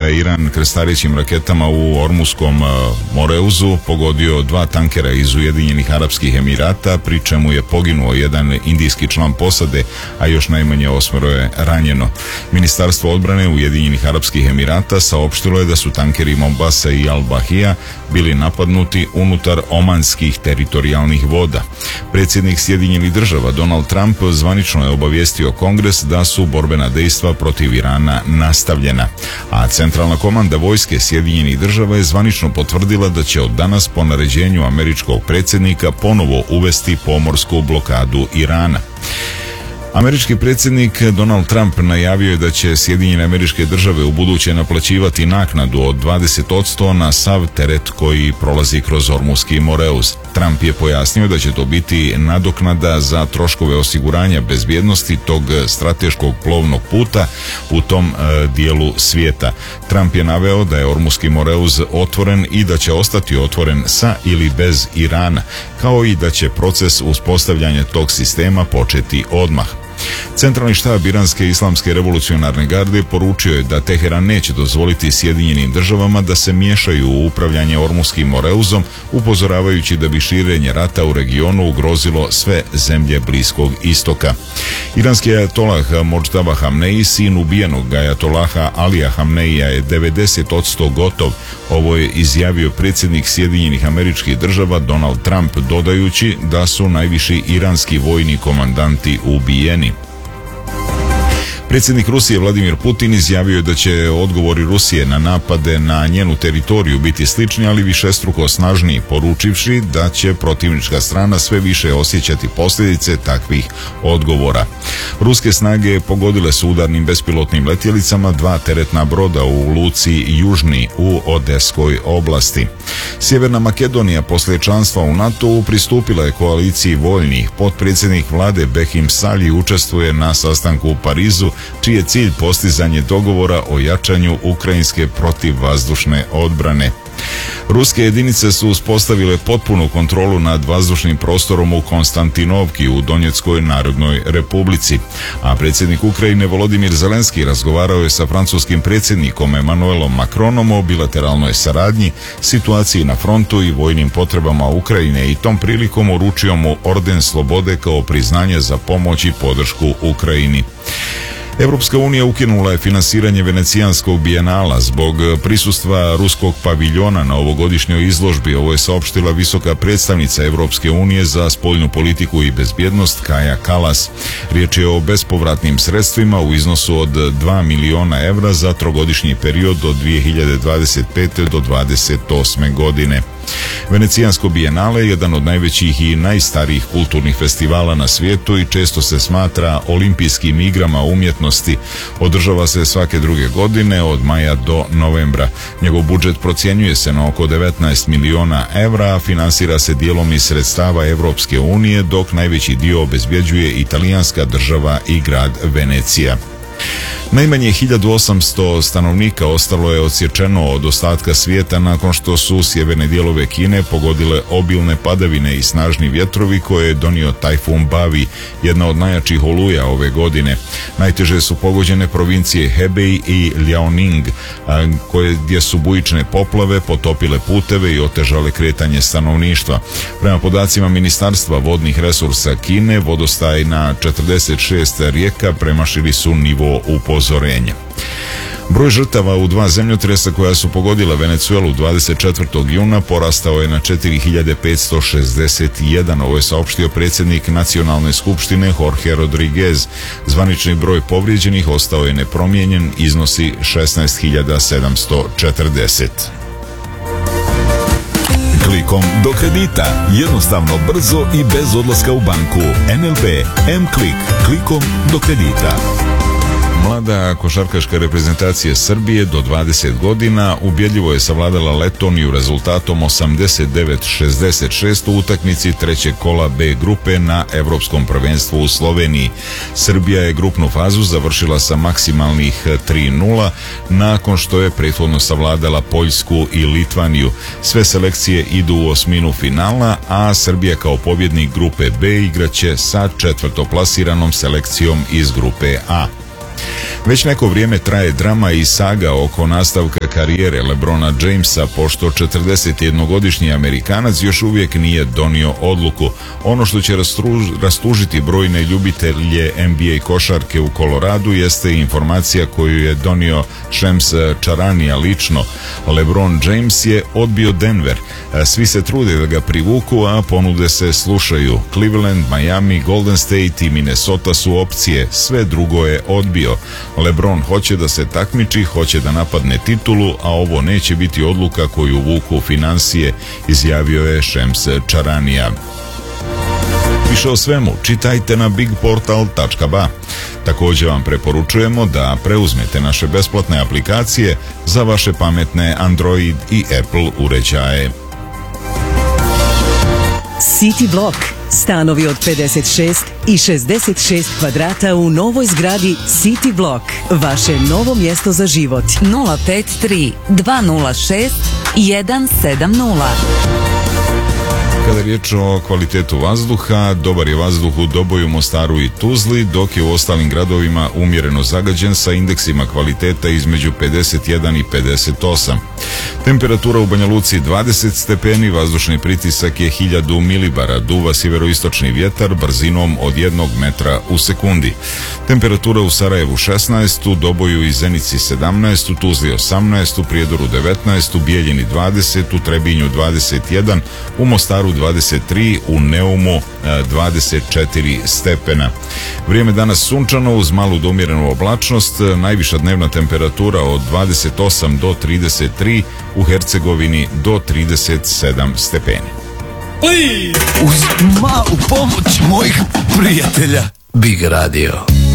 Iran krstarećim raketama u Ormuskom Moreuzu pogodio 2 tankera iz Ujedinjenih Arapskih Emirata, pri čemu je poginuo jedan indijski član posade, a još najmanje 8 je ranjeno. Ministarstvo odbrane Ujedinjenih Arapskih Emirata saopštilo je da su tankeri Mombasa i Al-Bahija bili napadnuti unutar omanskih teritorijalnih voda. Predsjednik Sjedinjenih Država Donald Trump zvanično je obavijestio Kongres da su borbena dejstva protiv Irana nastavljena, a centralna komanda vojske Sjedinjenih Država je zvanično potvrdila da će od danas po naređenju američkog predsjednika ponovo uvesti pomorsku blokadu Irana. Američki predsjednik Donald Trump najavio je da će Sjedinjene Američke Države ubuduće naplaćivati naknadu od 20% na sav teret koji prolazi kroz Ormuski Moreuz. Trump je pojasnio da će to biti nadoknada za troškove osiguranja bezbjednosti tog strateškog plovnog puta u tom dijelu svijeta. Trump je naveo da je Ormuski Moreuz otvoren i da će ostati otvoren sa ili bez Irana, kao i da će proces uspostavljanja tog sistema početi odmah. Centralni štab Iranske islamske revolucionarne garde poručio je da Teheran neće dozvoliti Sjedinjenim Državama da se miješaju u upravljanje Ormuskim Moreuzom, upozoravajući da bi širenje rata u regionu ugrozilo sve zemlje Bliskog istoka. Iranski ajatolah Modžtaba Hamneji, sin ubijenog ajatolaha Alija Hamneija, je 90% gotov. Ovo je izjavio predsjednik Sjedinjenih Američkih Država Donald Trump, dodajući da su najviši iranski vojni komandanti ubijeni. Predsjednik Rusije Vladimir Putin izjavio je da će odgovori Rusije na napade na njenu teritoriju biti slični, ali višestruko snažniji, poručivši da će protivnička strana sve više osjećati posljedice takvih odgovora. Ruske snage pogodile su udarnim bespilotnim letjelicama 2 teretna broda u luci Južni u Odeskoj oblasti. Sjeverna Makedonija poslije članstva u NATO-u pristupila je koaliciji voljnih. Potpredsjednik vlade Behim Sali učestvuje na sastanku u Parizu, čiji je cilj postizanje dogovora o jačanju ukrajinske protivvazdušne odbrane. Ruske jedinice su uspostavile potpunu kontrolu nad vazdušnim prostorom u Konstantinovki u Donjeckoj narodnoj republici, a predsjednik Ukrajine Volodimir Zelenski razgovarao je sa francuskim predsjednikom Emmanuelom Macronom o bilateralnoj saradnji, situaciji na frontu i vojnim potrebama Ukrajine i tom prilikom uručio mu orden slobode kao priznanje za pomoć i podršku Ukrajini. Europska unija ukinula je finansiranje Venecijanskog bijenala zbog prisustva ruskog paviljona na ovogodišnjoj izložbi. Ovo je saopštila visoka predstavnica Europske unije za spoljnu politiku i bezbjednost Kaja Kallas. Riječ je o bespovratnim sredstvima u iznosu od 2 milijuna evra za trogodišnji period od 2025. do 2028. godine. Venecijansko bijenale je jedan od najvećih i najstarijih kulturnih festivala na svijetu i često se smatra olimpijskim igrama umjetnosti. Održava se svake druge godine od maja do novembra. Njegov budžet procjenjuje se na oko 19 milijuna evra, a finansira se dijelom iz sredstava Europske unije, dok najveći dio obezbjeđuje italijanska država i grad Venecija. Najmanje 1800 stanovnika ostalo je odsječeno od ostatka svijeta nakon što su sjeverne dijelove Kine pogodile obilne padavine i snažni vjetrovi koje je donio tajfun Bavi, jedna od najjačih oluja ove godine. Najteže su pogođene provincije Hebei i Liaoning, gdje su bujične poplave potopile puteve i otežale kretanje stanovništva. Prema podacima Ministarstva vodnih resursa Kine, vodostaj na 46 rijeka premašili su nivo upozorenja. Broj žrtava u 2 zemljotresa koja su pogodila Venezuelu 24. juna porastao je na 4561. Ovo je saopštio predsjednik Nacionalne skupštine Jorge Rodriguez. Zvanični broj povrijeđenih ostao je nepromijenjen, iznosi 16.740. Klikom do kredita. Jednostavno, brzo i bez odlaska u banku. NLB M-Klik. Klikom do kredita. Mlada košarkaška reprezentacija Srbije do 20 godina ubjedljivo je savladala Letoniju rezultatom 89-66 u utakmici trećeg kola B grupe na Evropskom prvenstvu u Sloveniji. Srbija je grupnu fazu završila sa maksimalnih 3-0 nakon što je prethodno savladala Poljsku i Litvaniju. Sve selekcije idu u osminu finala, a Srbija kao pobjednik grupe B igraće sa četvrtoplasiranom selekcijom iz grupe A. Već neko vrijeme traje drama i saga oko nastavka karijere LeBrona Jamesa, pošto 41-godišnji Amerikanac još uvijek nije donio odluku. Ono što će rastužiti brojne ljubitelje NBA košarke u Koloradu jeste informacija koju je donio Shams Charania lično. LeBron James je odbio Denver. Svi se trude da ga privuku, a ponude se slušaju. Cleveland, Miami, Golden State i Minnesota su opcije. Sve drugo je odbio. LeBron hoće da se takmiči, hoće da napadne titulu, a ovo neće biti odluka koju vuku finansije, izjavio je Shams Charania. Više o svemu čitajte na bigportal.ba. Također vam preporučujemo da preuzmete naše besplatne aplikacije za vaše pametne Android i Apple uređaje. City Block. Stanovi od 56 i 66 kvadrata u novoj zgradi City Block. Vaše novo mjesto za život. 053 206 170. Kada je riječ o kvalitetu vazduha, dobar je vazduh u Doboju, Mostaru i Tuzli, dok je u ostalim gradovima umjereno zagađen sa indeksima kvaliteta između 51 i 58. Temperatura u Banja Luci 20 stepeni, vazdušni pritisak je 1000 milibara, duva sjeveroistočni vjetar brzinom od 1 metra u sekundi. Temperatura u Sarajevu 16, u Doboju i Zenici 17, u Tuzli 18, u Prijedoru 19, u Bijeljini 20, u Trebinju 21, u Mostaru 23, u Neumu 24 stepena. Vrijeme danas sunčano uz malu do umjerenu oblačnost, najviša dnevna temperatura od 28 do 33, u Hercegovini do 37 stepeni. Uz malu pomoć mojih prijatelja Big Radio.